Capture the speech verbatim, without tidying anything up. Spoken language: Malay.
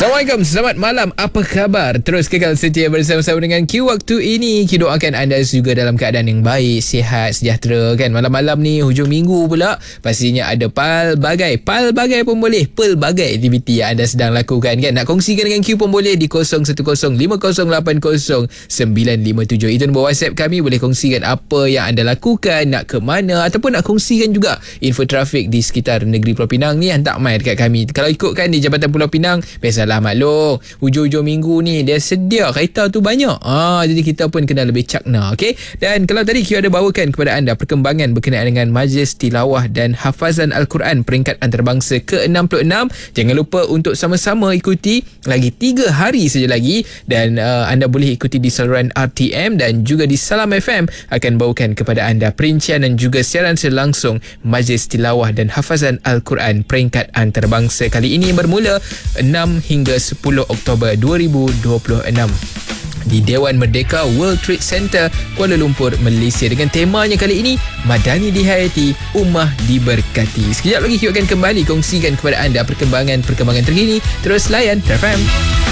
Assalamualaikum, selamat malam. Apa khabar? Terus kekal setia bersama-sama dengan Q waktu ini. Q doakan anda juga dalam keadaan yang baik, sihat, sejahtera kan. Malam-malam ni hujung minggu pula, pastinya ada pelbagai pelbagai pun boleh, pelbagai aktiviti yang anda sedang lakukan kan. Nak kongsikan dengan Q pun boleh di kosong satu kosong lima kosong lapan kosong sembilan lima tujuh. Itu nombor WhatsApp kami. Boleh kongsikan apa yang anda lakukan, nak ke mana, ataupun nak kongsikan juga info trafik di sekitar negeri Pulau Pinang ni. Hantar mai dekat kami. Kalau ikutkan di Jabatan Pulau Pinang, biasalah maklum, hujung-hujung minggu ni dia sedia kereta tu banyak. Ah, jadi kita pun kena lebih cakna, okey? Dan kalau tadi Q ada bawakan kepada anda perkembangan berkenaan dengan Majlis Tilawah dan Hafazan Al-Quran peringkat antarabangsa ke enam puluh enam, jangan lupa untuk sama-sama ikuti. Lagi tiga hari saja lagi dan uh, anda boleh ikuti di saluran R T M dan juga di Salam F M akan bawakan kepada anda perincian dan juga siaran langsung Majlis Tilawah dan Hafazan Al-Quran peringkat antarabangsa kali ini bermula enam hingga sepuluh Oktober dua ribu dua puluh enam di Dewan Merdeka World Trade Center, Kuala Lumpur, Malaysia, dengan temanya kali ini Madani Dihayati, Ummah Diberkati. Sekejap lagi kita akan kembali kongsikan kepada anda perkembangan-perkembangan terkini. Terus layan F M.